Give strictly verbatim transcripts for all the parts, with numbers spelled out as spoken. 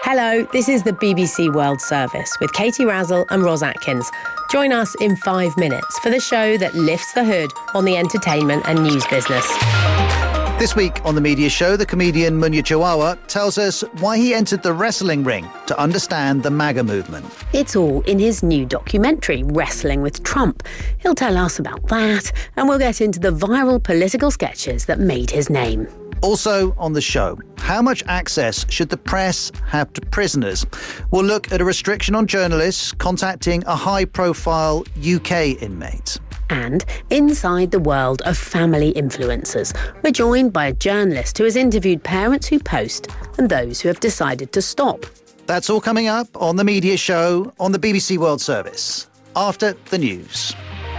Hello, this is the B B C World Service with Katie Razzle and Ros Atkins. Join us in five minutes for the show that lifts the hood on the entertainment and news business. This week on The Media Show, the comedian Munya Chawawa tells us why he entered the wrestling ring to understand the MAGA movement. It's all in his new documentary, Wrestling with Trump. He'll tell us about that, and we'll get into the viral political sketches that made his name. Also on the show, how much access should the press have to prisoners? We'll look at a restriction on journalists contacting a high-profile U K inmate. And inside the world of family influencers, we're joined by a journalist who has interviewed parents who post and those who have decided to stop. That's all coming up on The Media Show on the B B C World Service, after the news.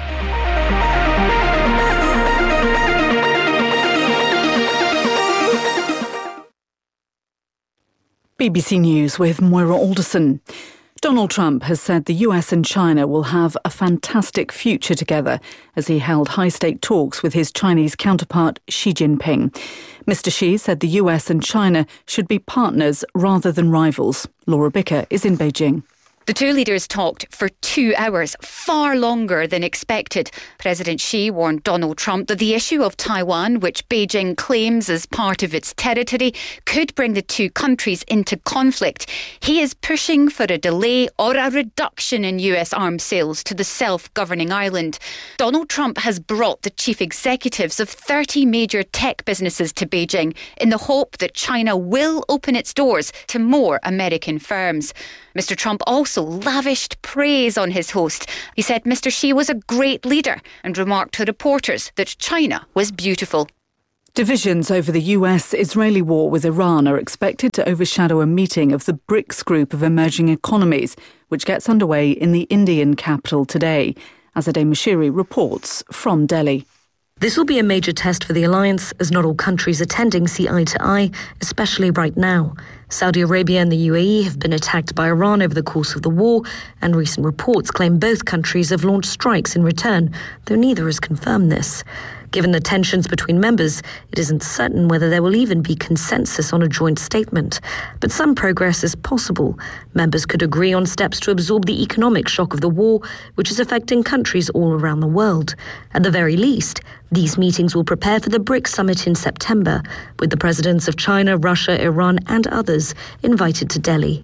B B C News with Moira Alderson. Donald Trump has said the U S and China will have a fantastic future together as he held high-stake talks with his Chinese counterpart Xi Jinping. Mister Xi said the U S and China should be partners rather than rivals. Laura Bicker is in Beijing. The two leaders talked for two hours, far longer than expected. President Xi warned Donald Trump that the issue of Taiwan, which Beijing claims as part of its territory, could bring the two countries into conflict. He is pushing for a delay or a reduction in U S arms sales to the self-governing island. Donald Trump has brought the chief executives of thirty major tech businesses to Beijing in the hope that China will open its doors to more American firms. Mister Trump also lavished praise on his host. He said Mister Xi was a great leader and remarked to reporters that China was beautiful. Divisions over the U S-Israeli war with Iran are expected to overshadow a meeting of the BRICS group of emerging economies, which gets underway in the Indian capital today. Azadeh Moshiri reports from Delhi. This will be a major test for the alliance, as not all countries attending see eye to eye, especially right now. Saudi Arabia and the U A E have been attacked by Iran over the course of the war, and recent reports claim both countries have launched strikes in return, though neither has confirmed this. Given the tensions between members, it isn't certain whether there will even be consensus on a joint statement. But some progress is possible. Members could agree on steps to absorb the economic shock of the war, which is affecting countries all around the world. At the very least, these meetings will prepare for the BRICS summit in September, with the presidents of China, Russia, Iran and others invited to Delhi.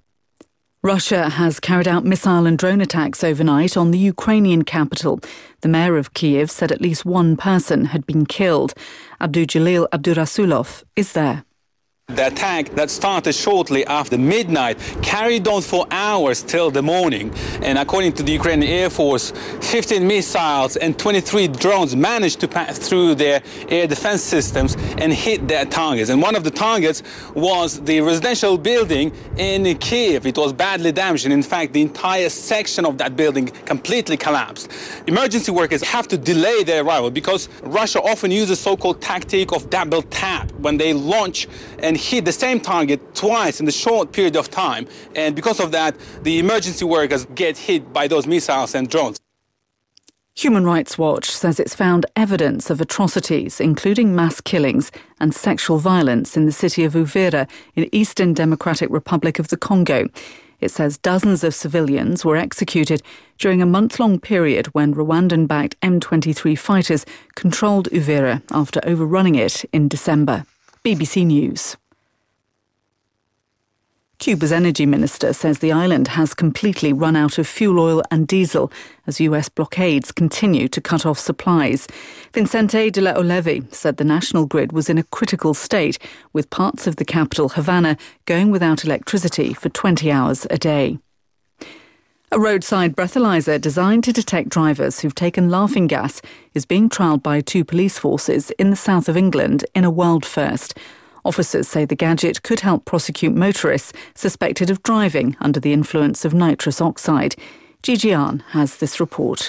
Russia has carried out missile and drone attacks overnight on the Ukrainian capital. The mayor of Kyiv said at least one person had been killed. Abdujalil Abdurasulov is there. The attack that started shortly after midnight carried on for hours till the morning. And according to the Ukrainian Air Force, fifteen missiles and twenty-three drones managed to pass through their air defense systems and hit their targets. And one of the targets was the residential building in Kyiv. It was badly damaged, and in fact, the entire section of that building completely collapsed. Emergency workers have to delay their arrival because Russia often uses so-called tactic of double tap when they launch and hit the same target twice in a short period of time. And because of that, the emergency workers get hit by those missiles and drones. Human Rights Watch says it's found evidence of atrocities, including mass killings and sexual violence in the city of Uvira in Eastern Democratic Republic of the Congo. It says dozens of civilians were executed during a month-long period when Rwandan-backed M twenty-three fighters controlled Uvira after overrunning it in December. B B C News. Cuba's energy minister says the island has completely run out of fuel oil and diesel as U S blockades continue to cut off supplies. Vicente de la Oleve said the national grid was in a critical state, with parts of the capital, Havana, going without electricity for twenty hours a day. A roadside breathalyzer designed to detect drivers who've taken laughing gas is being trialled by two police forces in the south of England in a world first. Officers say the gadget could help prosecute motorists suspected of driving under the influence of nitrous oxide. Gigi Ahn has this report.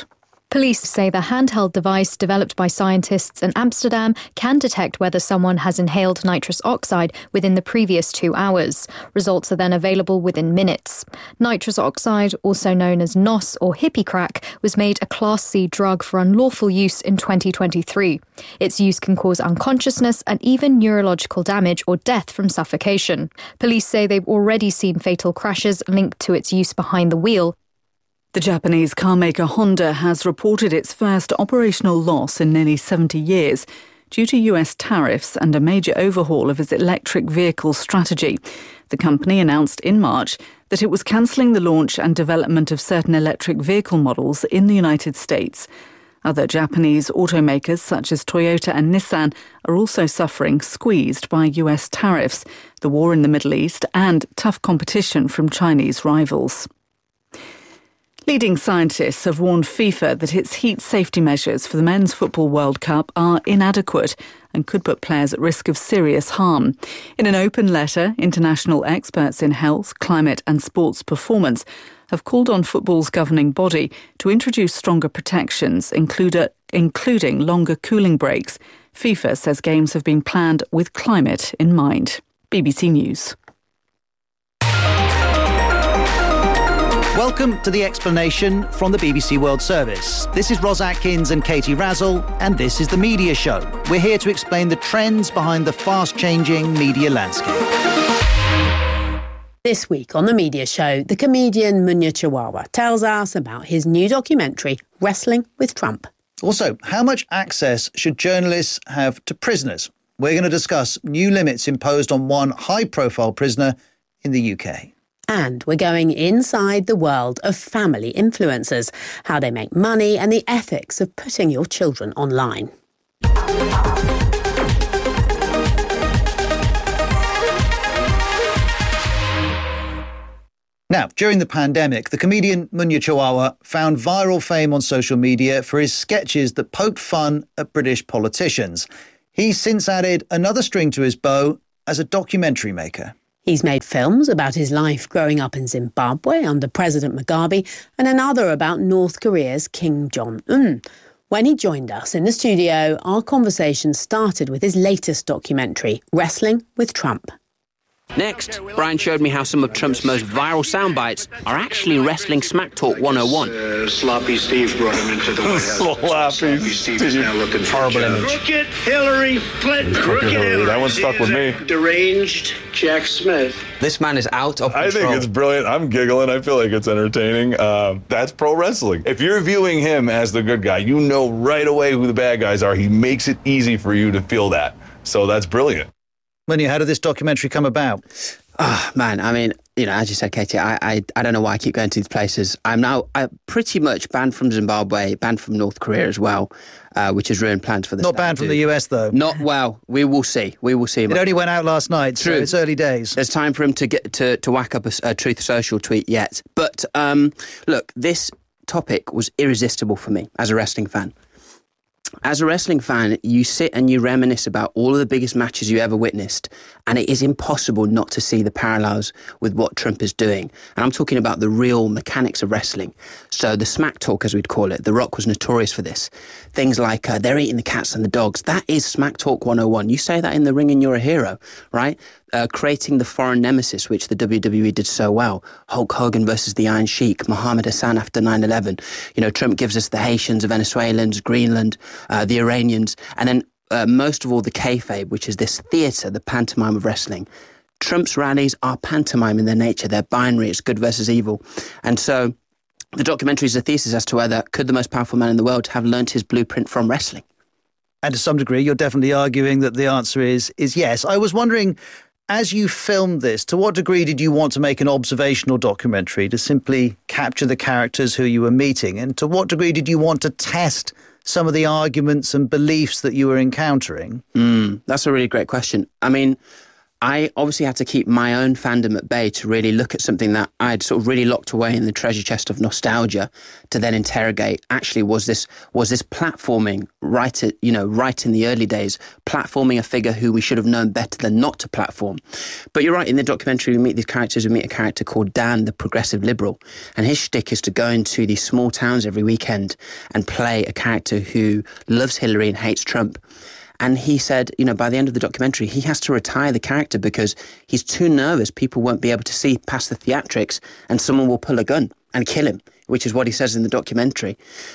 Police say the handheld device developed by scientists in Amsterdam can detect whether someone has inhaled nitrous oxide within the previous two hours. Results are then available within minutes. Nitrous oxide, also known as N O S or hippie crack, was made a Class C drug for unlawful use in twenty twenty-three. Its use can cause unconsciousness and even neurological damage or death from suffocation. Police say they've already seen fatal crashes linked to its use behind the wheel. The Japanese carmaker Honda has reported its first operational loss in nearly seventy years due to U S tariffs and a major overhaul of its electric vehicle strategy. The company announced in March that it was cancelling the launch and development of certain electric vehicle models in the United States. Other Japanese automakers such as Toyota and Nissan are also suffering, squeezed by U S tariffs, the war in the Middle East and tough competition from Chinese rivals. Leading scientists have warned FIFA that its heat safety measures for the Men's Football World Cup are inadequate and could put players at risk of serious harm. In an open letter, international experts in health, climate and sports performance have called on football's governing body to introduce stronger protections, include, including longer cooling breaks. FIFA says games have been planned with climate in mind. B B C News. Welcome to The Explanation from the B B C World Service. This is Ros Atkins and Katie Razzle, and this is The Media Show. We're here to explain the trends behind the fast-changing media landscape. This week on The Media Show, the comedian Munya Chawawa tells us about his new documentary, Wrestling with Trump. Also, how much access should journalists have to prisoners? We're going to discuss new limits imposed on one high-profile prisoner in the U K. And we're going inside the world of family influencers, how they make money and the ethics of putting your children online. Now, during the pandemic, the comedian Munya Chawawa found viral fame on social media for his sketches that poked fun at British politicians. He's since added another string to his bow as a documentary maker. He's made films about his life growing up in Zimbabwe under President Mugabe and another about North Korea's Kim Jong-un. When he joined us in the studio, our conversation started with his latest documentary, Wrestling with Trump. Next, Brian showed me how some of Trump's most viral sound bites are actually Wrestling Smack Talk one oh one. Uh, Sloppy Steve brought him into the White House. Sloppy Sloppy Steve is now looking for horrible a job. image. Crooked Hillary Clinton. Crooked Hillary. That one stuck with me. Deranged Jack Smith. This man is out of control. I think it's brilliant. I'm giggling. I feel like it's entertaining. Um, that's pro wrestling. If you're viewing him as the good guy, you know right away who the bad guys are. He makes it easy for you to feel that. So that's brilliant. Munya, how did this documentary come about? Oh, man, I mean, you know, as you said, Katie, I, I I don't know why I keep going to these places. I'm now I pretty much banned from Zimbabwe, banned from North Korea as well, uh, which has ruined plans for this. Not banned from the U S, though. Not, well, we will see. We will see. It only went out last night, True. So it's early days. There's time for him to get to, to whack up a, a Truth Social tweet yet. But, um, look, this topic was irresistible for me as a wrestling fan. As a wrestling fan, you sit and you reminisce about all of the biggest matches you ever witnessed, and it is impossible not to see the parallels with what Trump is doing. And I'm talking about the real mechanics of wrestling. So the smack talk, as we'd call it, The Rock was notorious for this. Things like, uh, they're eating the cats and the dogs. That is smack talk one oh one. You say that in the ring and you're a hero, right? Uh, creating the foreign nemesis, which the W W E did so well. Hulk Hogan versus the Iron Sheik, Mohammed Hassan after nine eleven. You know, Trump gives us the Haitians, the Venezuelans, Greenland, uh, the Iranians, and then uh, most of all the kayfabe, which is this theatre, the pantomime of wrestling. Trump's rallies are pantomime in their nature. They're binary. It's good versus evil. And so the documentary is a thesis as to whether could the most powerful man in the world have learnt his blueprint from wrestling? And to some degree, you're definitely arguing that the answer is is yes. I was wondering, as you filmed this, to what degree did you want to make an observational documentary to simply capture the characters who you were meeting? And to what degree did you want to test some of the arguments and beliefs that you were encountering? Mm, that's a really great question. I mean, I obviously had to keep my own fandom at bay to really look at something that I'd sort of really locked away in the treasure chest of nostalgia to then interrogate. Actually, was this was this platforming right at, you know, right in the early days, platforming a figure who we should have known better than not to platform. But you're right, in the documentary, we meet these characters. We meet a character called Dan, the progressive liberal. And his shtick is to go into these small towns every weekend and play a character who loves Hillary and hates Trump. And he said, you know, by the end of the documentary, he has to retire the character because he's too nervous. People won't be able to see past the theatrics and someone will pull a gun and kill him, which is what he says in the documentary.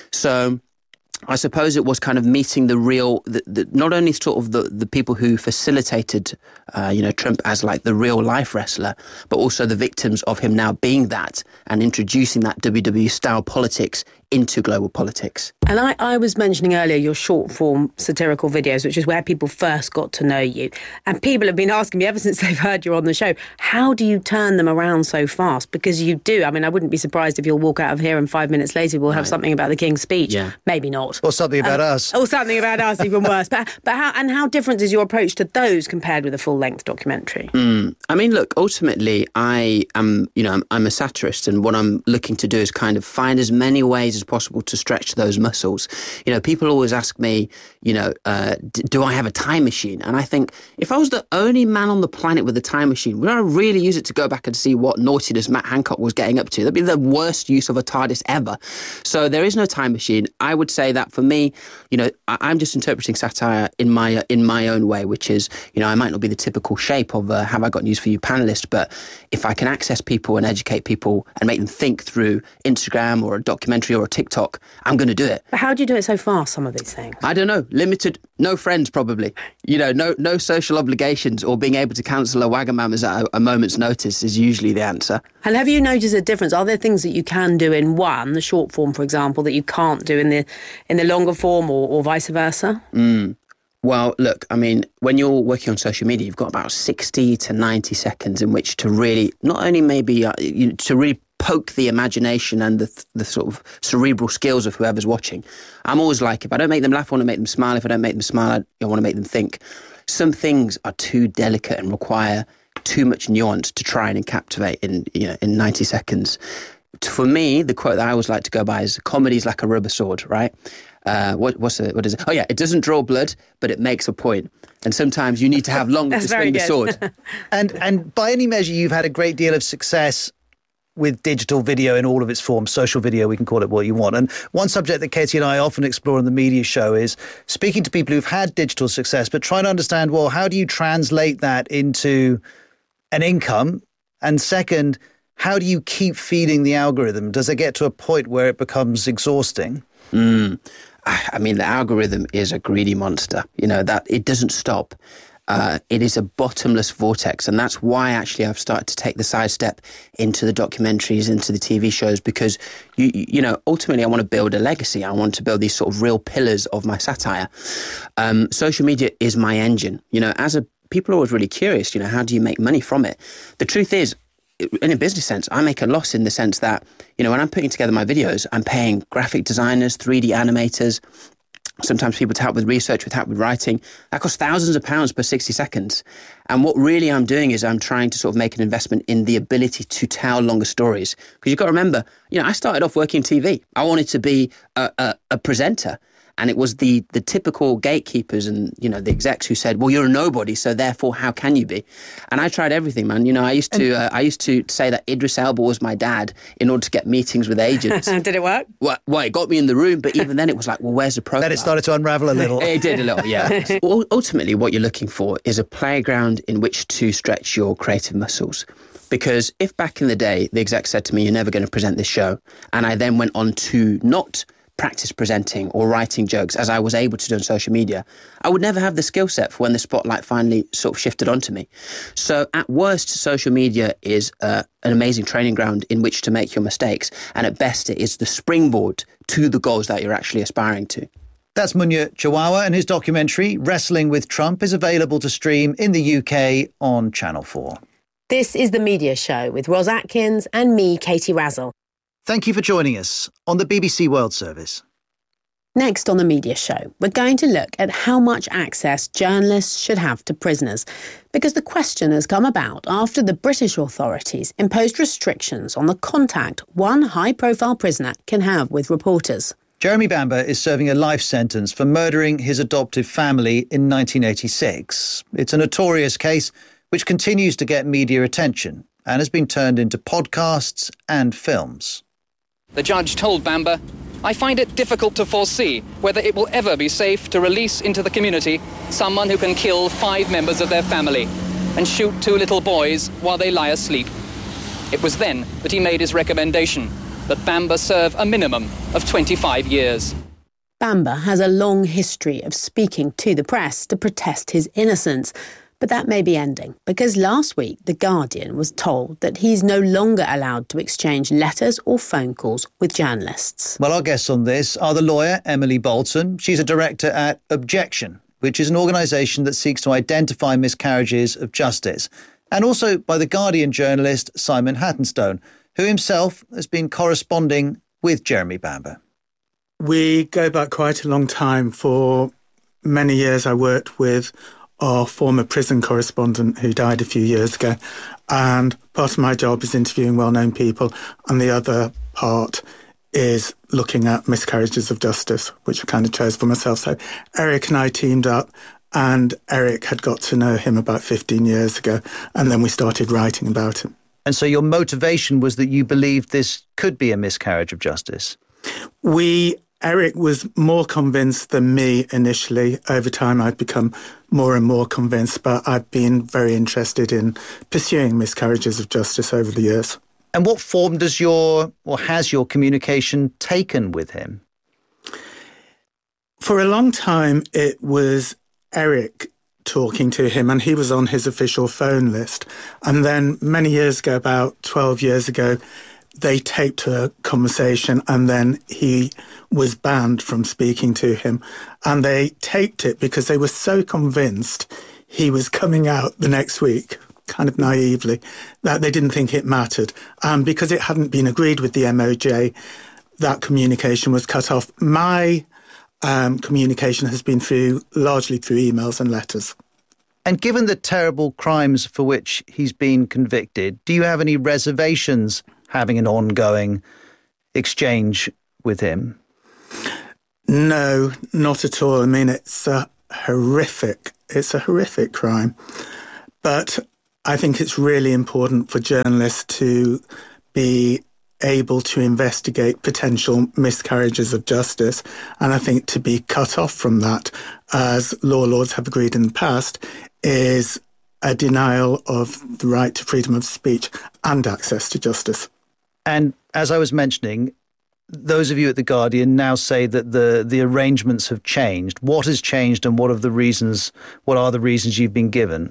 So I suppose it was kind of meeting the real, the, the, not only sort of the, the people who facilitated, uh, you know, Trump as like the real life wrestler, but also the victims of him now being that and introducing that W W E style politics into global politics. And I, I was mentioning earlier your short form satirical videos, which is where people first got to know you. And people have been asking me ever since they've heard you're on the show, how do you turn them around so fast? Because you do. I mean, I wouldn't be surprised if you'll walk out of here and five minutes later we'll have right. something about the King's speech. Yeah. Maybe not. Or something about uh, us. Or something about us, even worse. But but how and how different is your approach to those compared with a full-length documentary? Mm. I mean, look, ultimately, I am, you know, I'm, I'm a satirist, and what I'm looking to do is kind of find as many ways as possible to stretch those muscles. You know, people always ask me, you know, uh, d- do I have a time machine? And I think if I was the only man on the planet with a time machine, would I really use it to go back and see what naughtiness Matt Hancock was getting up to? That'd be the worst use of a TARDIS ever. So there is no time machine. I would say that for me, you know, I- I'm just interpreting satire in my uh, in my own way, which is, you know, I might not be the typical shape of uh, Have I Got News For You panelist, but if I can access people and educate people and make them think through Instagram or a documentary or a TikTok, I'm going to do it. But how do you do it so fast, some of these things? I don't know. Limited, no friends probably. You know, no no social obligations, or being able to cancel a Wagamama's at a, a moment's notice is usually the answer. And have you noticed a difference? Are there things that you can do in one, the short form, for example, that you can't do in the in the longer form, or, or vice versa? Mm. Well, look, I mean, when you're working on social media, you've got about sixty to ninety seconds in which to really, not only maybe, uh, you, to really poke the imagination and the the sort of cerebral skills of whoever's watching. I'm always like, if I don't make them laugh, I want to make them smile. If I don't make them smile, I, I want to make them think. Some things are too delicate and require too much nuance to try and captivate in, you know, in ninety seconds. For me, the quote that I always like to go by is, comedy's like a rubber sword, right? Uh, what, what's the, what is it? Oh, yeah, it doesn't draw blood, but it makes a point. And sometimes you need to have longer to swing the sword. and and by any measure, you've had a great deal of success with digital video in all of its forms, social video, we can call it what you want. And one subject that Katie and I often explore on the media show is speaking to people who've had digital success, but trying to understand, well, how do you translate that into an income? And second, how do you keep feeding the algorithm? Does it get to a point where it becomes exhausting? Mm. I mean, the algorithm is a greedy monster, you know, that it doesn't stop. Uh, it is a bottomless vortex. And that's why actually I've started to take the sidestep into the documentaries, into the T V shows, because, you, you know, ultimately I want to build a legacy. I want to build these sort of real pillars of my satire. Um, social media is my engine. You know, as a, people are always really curious, you know, how do you make money from it? The truth is, in a business sense, I make a loss in the sense that, you know, when I'm putting together my videos, I'm paying graphic designers, three D animators, sometimes people to help with research, with help with writing. That costs thousands of pounds per sixty seconds. And what really I'm doing is I'm trying to sort of make an investment in the ability to tell longer stories. Because you've got to remember, you know, I started off working T V. I wanted to be a, a, a presenter. And it was the the typical gatekeepers and, you know, the execs who said, well, you're a nobody, so therefore, how can you be? And I tried everything, man. You know, I used to uh, I used to say that Idris Elba was my dad in order to get meetings with agents. Did it work? Well, well, it got me in the room, but even then it was like, well, where's the profile? Then it started to unravel a little. It did a little, yeah. Ultimately, what you're looking for is a playground in which to stretch your creative muscles. Because if back in the day, the exec said to me, you're never going to present this show, and I then went on to not practice presenting or writing jokes as I was able to do on social media, I would never have the skill set for when the spotlight finally sort of shifted onto me. So at worst, social media is uh, an amazing training ground in which to make your mistakes. And at best, it is the springboard to the goals that you're actually aspiring to. That's Munya Chawawa, and his documentary, Wrestling with Trump, is available to stream in the U K on Channel four. This is The Media Show with Ros Atkins and me, Katie Razzle. Thank you for joining us on the B B C World Service. Next on the Media Show, we're going to look at how much access journalists should have to prisoners, because the question has come about after the British authorities imposed restrictions on the contact one high-profile prisoner can have with reporters. Jeremy Bamber is serving a life sentence for murdering his adoptive family in nineteen eighty-six. It's a notorious case which continues to get media attention and has been turned into podcasts and films. The judge told Bamber, "I find it difficult to foresee whether it will ever be safe to release into the community someone who can kill five members of their family and shoot two little boys while they lie asleep." It was then that he made his recommendation that Bamber serve a minimum of twenty-five years. Bamber has a long history of speaking to the press to protest his innocence. But that may be ending, because last week The Guardian was told that he's no longer allowed to exchange letters or phone calls with journalists. Well, our guests on this are the lawyer Emily Bolton. She's a director at Objection, which is an organisation that seeks to identify miscarriages of justice, and also by The Guardian journalist Simon Hattenstone, who himself has been corresponding with Jeremy Bamber. We go back quite a long time. For many years I worked with our former prison correspondent who died a few years ago. And part of my job is interviewing well-known people, and the other part is looking at miscarriages of justice, which I kind of chose for myself. So Eric and I teamed up, and Eric had got to know him about fifteen years ago, and then we started writing about him. And so your motivation was that you believed this could be a miscarriage of justice? We... Eric was more convinced than me initially. Over time, I've become more and more convinced, but I've been very interested in pursuing miscarriages of justice over the years. And what form does your, or has your communication taken with him? For a long time, it was Eric talking to him, and he was on his official phone list. And then many years ago, about twelve years ago, they taped a conversation, and then he was banned from speaking to him. And they taped it because they were so convinced he was coming out the next week, kind of naively, that they didn't think it mattered. And because it hadn't been agreed with the M O J, that communication was cut off. My um, communication has been through largely through emails and letters. And given the terrible crimes for which he's been convicted, do you have any reservations having an ongoing exchange with him? No, not at all. I mean, it's a horrific, it's a horrific crime. But I think it's really important for journalists to be able to investigate potential miscarriages of justice. And I think to be cut off from that, as law lords have agreed in the past, is a denial of the right to freedom of speech and access to justice. And as I was mentioning, those of you at The Guardian now say that the, the arrangements have changed. What has changed, and what are the reasons, what are the reasons you've been given?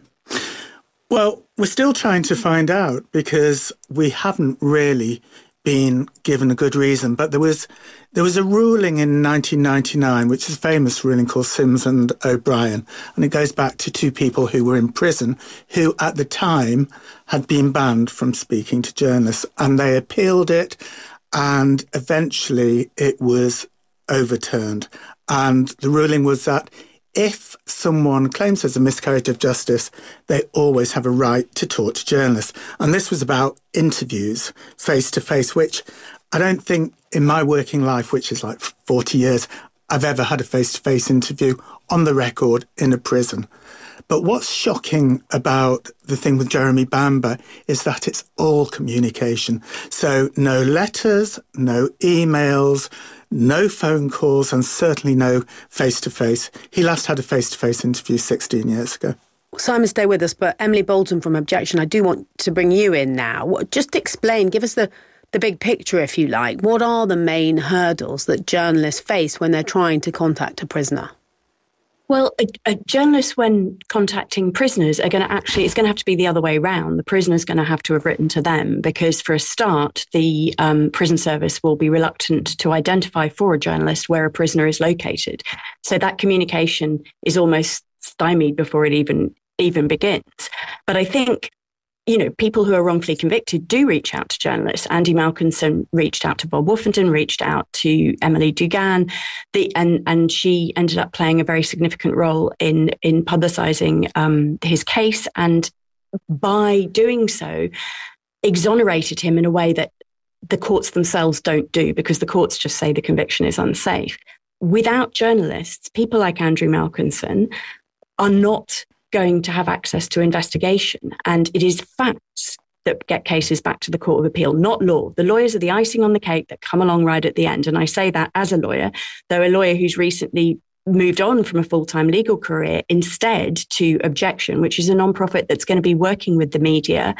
Well, we're still trying to find out, because we haven't really been given a good reason. But there was there was a ruling in nineteen ninety-nine, which is a famous ruling called Sims and O'Brien, and it goes back to two people who were in prison who at the time had been banned from speaking to journalists, and they appealed it, and eventually it was overturned. And the ruling was that if someone claims there's a miscarriage of justice, they always have a right to talk to journalists. And this was about interviews face-to-face, which I don't think in my working life, which is like forty years, I've ever had a face-to-face interview on the record in a prison. But what's shocking about the thing with Jeremy Bamber is that it's all communication. So no letters, no emails, no phone calls, and certainly no face-to-face. He last had a face-to-face interview sixteen years ago. Simon, stay with us, but Emily Bolton from Objection, I do want to bring you in now. Just explain, give us the, the big picture, if you like. What are the main hurdles that journalists face when they're trying to contact a prisoner? Well, a, a journalist, when contacting prisoners, are going to actually, it's going to have to be the other way around. The prisoner's going to have to have written to them, because for a start, the um, prison service will be reluctant to identify for a journalist where a prisoner is located. So that communication is almost stymied before it even even begins. But I think you know, people who are wrongfully convicted do reach out to journalists. Andy Malkinson reached out to Bob Woffington, reached out to Emily Dugan, the, and and she ended up playing a very significant role in in publicising um, his case, and by doing so, exonerated him in a way that the courts themselves don't do, because the courts just say the conviction is unsafe. Without journalists, people like Andrew Malkinson are not going to have access to investigation. And it is facts that get cases back to the Court of Appeal, not law. The lawyers are the icing on the cake that come along right at the end. And I say that as a lawyer, though a lawyer who's recently moved on from a full-time legal career instead to Objection, which is a non-profit that's going to be working with the media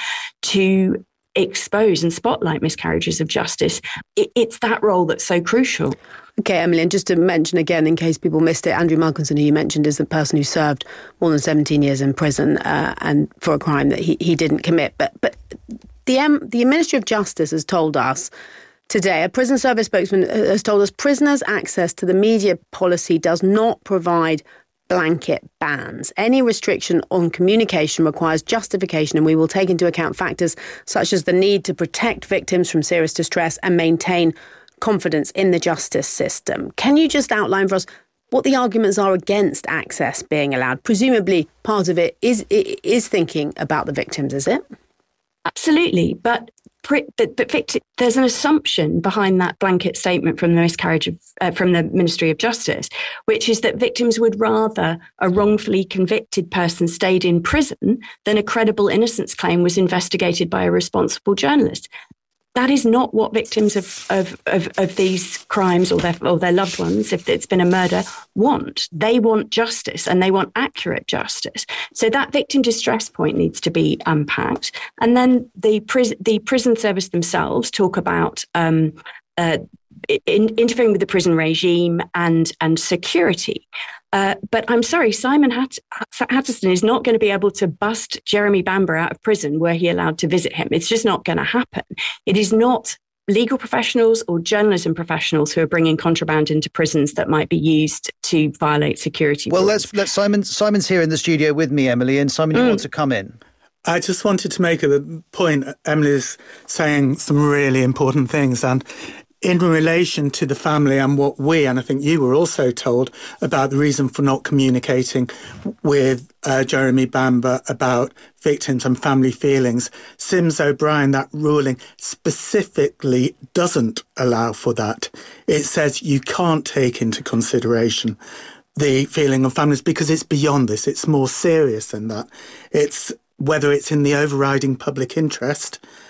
to expose and spotlight miscarriages of justice. It, it's that role that's so crucial. Okay, Emily, and just to mention again, in case people missed it, Andrew Malkinson, who you mentioned, is the person who served more than seventeen years in prison uh, and for a crime that he, he didn't commit. But but the um, the Ministry of Justice has told us today, a prison service spokesman has told us prisoners' access to the media policy does not provide blanket bans. Any restriction on communication requires justification, and we will take into account factors such as the need to protect victims from serious distress and maintain confidence in the justice system. Can you just outline for us what the arguments are against access being allowed? Presumably part of it is is thinking about the victims, is it? Absolutely. But But, but Victor, there's an assumption behind that blanket statement from the miscarriage of, uh, from the Ministry of Justice, which is that victims would rather a wrongfully convicted person stayed in prison than a credible innocence claim was investigated by a responsible journalist. That is not what victims of, of, of, of these crimes or their, or their loved ones, if it's been a murder, want. They want justice, and they want accurate justice. So that victim distress point needs to be unpacked. And then the, pris- the prison service themselves talk about um, uh, in, interfering with the prison regime and, and security. Uh, but I'm sorry, Simon Hat- Hatterson is not going to be able to bust Jeremy Bamber out of prison were he allowed to visit him. It's just not going to happen. It is not legal professionals or journalism professionals who are bringing contraband into prisons that might be used to violate security well, rules. let's let Simon. Simon's here in the studio with me, Emily, and Simon, you mm. want to come in? I just wanted to make a point. Emily's saying some really important things, and in relation to the family and what we, and I think you were also told about the reason for not communicating with uh, Jeremy Bamber about victims and family feelings, Sims O'Brien, that ruling specifically doesn't allow for that. It says you can't take into consideration the feeling of families because it's beyond this. It's more serious than that. It's whether it's in the overriding public interest